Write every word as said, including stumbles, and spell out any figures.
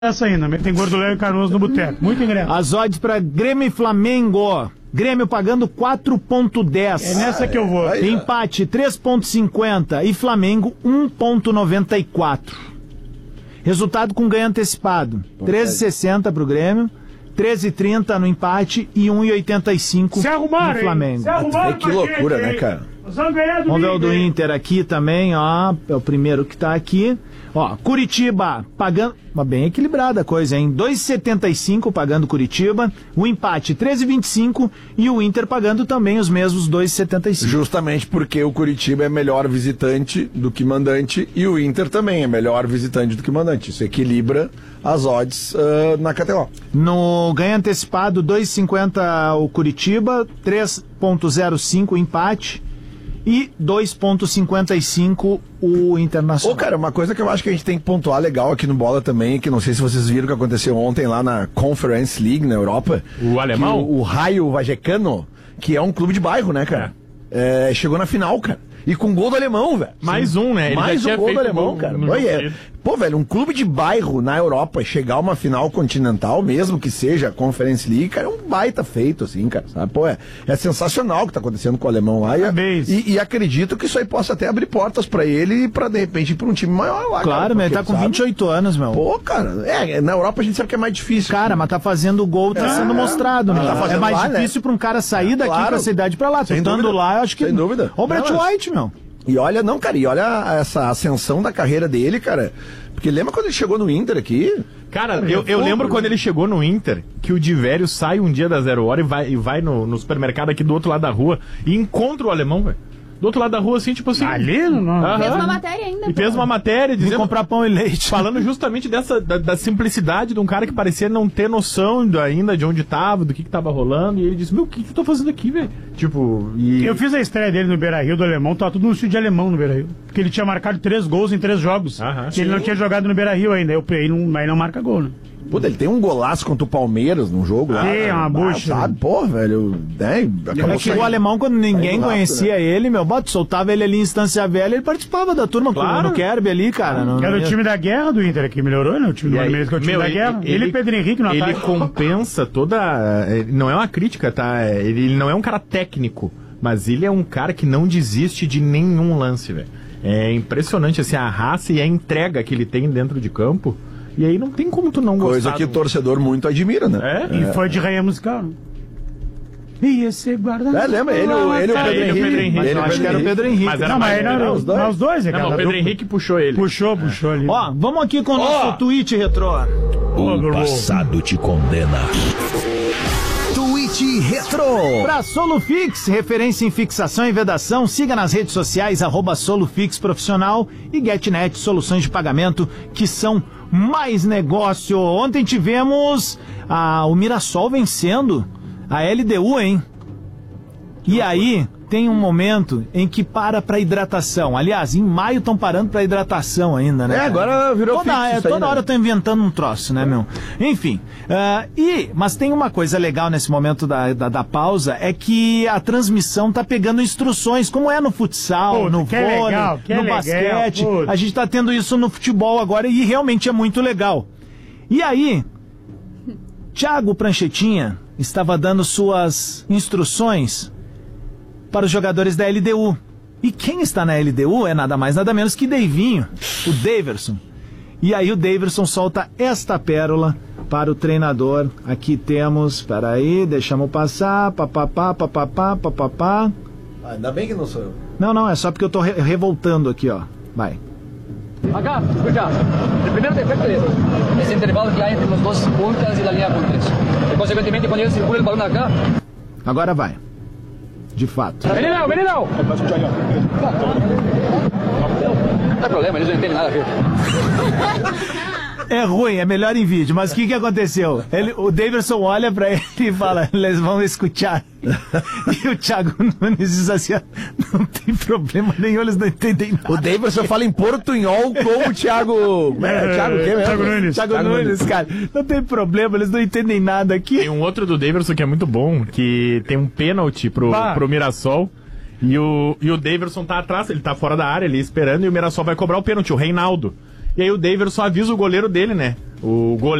Essa ainda, tem Gorduléu e Carnoso no boteco. Muito ingresso. As odds para Grêmio e Flamengo. Grêmio pagando quatro ponto dez. É nessa que eu vou. Empate três ponto cinquenta e Flamengo um ponto noventa e quatro. Resultado com ganho antecipado. treze e sessenta pro Grêmio, treze e trinta no empate e um e oitenta e cinco no Flamengo. Se arrumaram, que loucura, né, cara? Vamos ganhar do Vamos ver o Inter, do hein? Inter aqui também, ó. É o primeiro que tá aqui. Ó, Curitiba pagando. Mas bem equilibrada a coisa, hein? dois e setenta e cinco pagando Curitiba. O empate treze e vinte e cinco. E o Inter pagando também os mesmos dois e setenta e cinco. Justamente porque o Curitiba é melhor visitante do que mandante e o Inter também é melhor visitante do que mandante. Isso equilibra as odds uh, na K T O. No ganho antecipado, dois e cinquenta o Curitiba, três ponto zero cinco o empate. E dois ponto cinquenta e cinco o Internacional. Ô, cara, uma coisa que eu acho que a gente tem que pontuar legal aqui no Bola também, que não sei se vocês viram o que aconteceu ontem lá na Conference League na Europa. O alemão? O, o Raio Vallecano, que é um clube de bairro, né, cara? É. É, chegou na final, cara. E com gol do alemão, velho. Mais um, né? Ele Mais já um tinha gol feito do alemão, gol cara. no Pô, jogo é. dele. Pô, velho, um clube de bairro na Europa chegar a uma final continental, mesmo que seja a Conference League, cara, é um baita feito, assim, cara, sabe? Pô, é, é sensacional o que tá acontecendo com o alemão lá. E, e, e acredito que isso aí possa até abrir portas pra ele e pra, de repente, ir pra um time maior lá, claro, mas ele tá com sabe? vinte e oito anos, meu. Pô, cara, é, na Europa a gente sabe que é mais difícil. Cara, mas tá fazendo gol, tá É, sendo mostrado, né? tá fazendo É mais lá, difícil né? pra um cara sair daqui Claro. com essa idade pra lá. Sem Estando dúvida. lá, eu acho que... Sem dúvida. Ó o Brett Não, mas- White, meu. E olha, não, cara, e olha essa ascensão da carreira dele, cara. Porque lembra quando ele chegou no Inter aqui? Cara, eu, eu lembro quando ele chegou no Inter, que o Divério sai um dia da Zero Hora e vai, e vai no, no supermercado aqui do outro lado da rua e encontra o alemão, velho. Do outro lado da rua, assim, tipo assim... Ali, não. Aham. Fez uma matéria ainda. E fez uma matéria Vim dizendo... comprar pão e leite. Falando justamente dessa, da, da simplicidade de um cara que parecia não ter noção do- ainda de onde tava, do que que tava rolando, e ele disse, meu, o que que eu tô fazendo aqui, velho? Tipo, e... Eu fiz a estreia dele no Beira-Rio do alemão, tava tudo no estilo de alemão no Beira-Rio. Porque ele tinha marcado três gols em três jogos. Aham. que ele não tinha jogado no Beira-Rio ainda. Eu peguei, não, mas não marca gol, né? Puta, ele tem um golaço contra o Palmeiras num jogo lá. É, uma Ah, bucha. sabe, pô, velho, né? É que o alemão, quando ninguém Saindo rápido, conhecia ele, meu, bota, soltava ele ali em Instância Velha, ele participava da turma Claro. no Kerb ali, cara. No, Era o no- time da guerra do Inter aqui, melhorou, né? O time do E aí, Palmeiras, que é o time meu, da guerra. Ele, e Pedro Henrique no Ele ataque. compensa toda... eh, Não é uma crítica, tá? É, Ele não é um cara técnico, mas ele é um cara que não desiste de nenhum lance, velho. É impressionante, assim, a raça e a entrega que ele tem dentro de campo. E aí não tem como tu não gostar. Coisa que o do- torcedor muito admira, né? É? E foi de rainha musical, né? E esse guarda... É, lembra? Ele, o- ele, o Ah, Pedro ele e o Henrique. Pedro Henrique. Ele e Eu o acho que era o Pedro Henrique. Mas era Não, mas mais- era não, os os dois? dois, os dois é Não, cada mas o Pedro dupla. Henrique puxou ele. Puxou, puxou ali. Ó, vamos aqui com o nosso Ó. tweet retrô. O passado te condena. Tweet Retro. Pra Solufix, referência em fixação e vedação, siga nas redes sociais, arroba Solufix Profissional e GetNet, soluções de pagamento que são mais negócio. Ontem tivemos a, o Mirassol vencendo a L D U, hein? E aí tem um momento em que para pra hidratação. Aliás, em maio estão parando pra hidratação ainda, né? É, agora virou Toda, fixo é, isso aí, toda né? hora eu tô inventando um troço, né, meu? Enfim, ah, e, mas tem uma coisa legal nesse momento da, da, da pausa, é que a transmissão tá pegando instruções, como é no futsal, Puta, no que é vôlei, legal, que é no legal, basquete. puta. A gente tá tendo isso no futebol agora e realmente é muito legal. E aí, Thiago Pranchetinha estava dando suas instruções para os jogadores da L D U. E quem está na L D U é nada mais, nada menos que Deivinho, o Daverson. E aí o Daverson solta esta pérola para o treinador. Aqui temos, peraí, deixamos passar, papapá, papapá, papapá. Ah, ainda bem que não sou eu. Não, não, é só porque eu tô re- revoltando aqui, ó. Vai. Acá, escucha. El primer defecto es ese intervalo que hay entre los dos puntas y la línea con tres. Y consecuentemente, cuando ellos circulan el balón acá. Agora vai. De fato. ¡Vení, Leo, vení, Leo! No hay problema, ellos no entienden nada, filho. É ruim, é melhor em vídeo, mas o que que aconteceu? Ele, o Davidson olha pra ele e fala, eles vão escutar. E o Thiago Nunes diz assim, não tem problema nenhum, eles não entendem nada. O Davidson fala em portunhol com o Thiago... Como é? Thiago o quê mesmo? Thiago Nunes. Thiago, Thiago Nunes, Nunes. cara, não tem problema, eles não entendem nada aqui. Tem um outro do Daverson que é muito bom, que tem um pênalti pro, Bah. pro Mirassol. E o, e o Daverson tá atrás, ele tá fora da área ali esperando, e o Mirassol vai cobrar o pênalti, o Reinaldo. E aí o Daver só avisa o goleiro dele, né? O goleiro